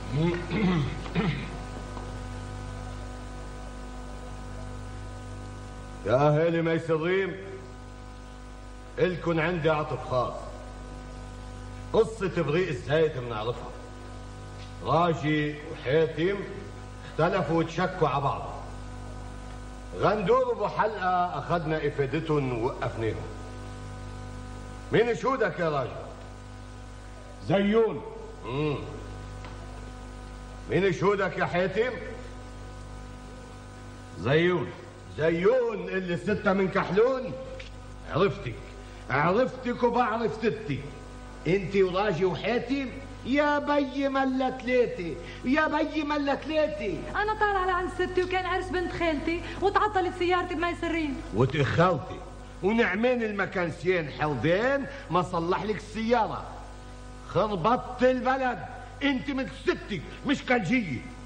يا اهالي ميسرين، الكن عندي عطف خاص. قصة ابريق الزايد بنعرفها. راجي وحاتم اختلفوا وتشكوا على بعض. غندور ابو حلقة اخذنا افادتهم ووقفناهم. مين شهودك يا راجل؟ زيون. مين شهودك يا حاتم؟ زيون. زيون اللي ستة من كحلون. عرفتك وبعرف ستي. انت وراجي وحاتم يا بي ملا ثلاثة، يا بي ملا ثلاثة. أنا طالعة لعند ستي وكان عرس بنت خالتي وتعطلت سيارتي بميسرين وتأخرتي ونعمين المكانسيين حوضين ما صلح لك السيارة. خربطت البلد. انت مثل ستك مش كالجية.